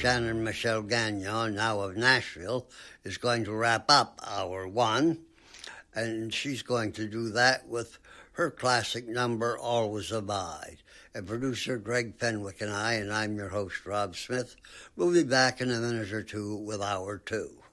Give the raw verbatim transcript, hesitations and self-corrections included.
Shannon Michelle Gagnon, now of Nashville, is going to wrap up hour one, and she's going to do that with her classic number, Always Abide. And producer Greg Fenwick and I, and I'm your host, Rob Smith, we'll be back in a minute or two with hour two.